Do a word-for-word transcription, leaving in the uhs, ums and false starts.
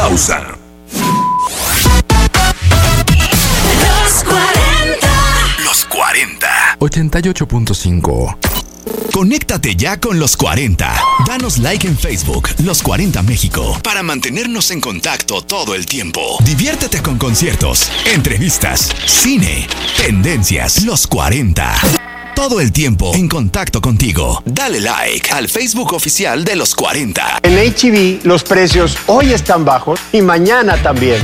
pausa. Los cuarenta. Los cuarenta. ochenta y ocho punto cinco. Conéctate ya con Los cuarenta. Danos like en Facebook, Los cuarenta México, para mantenernos en contacto todo el tiempo. Diviértete con conciertos, entrevistas, cine, tendencias. Los cuarenta. Todo el tiempo en contacto contigo. Dale like al Facebook oficial de Los cuarenta. En H E B los precios hoy están bajos y mañana también.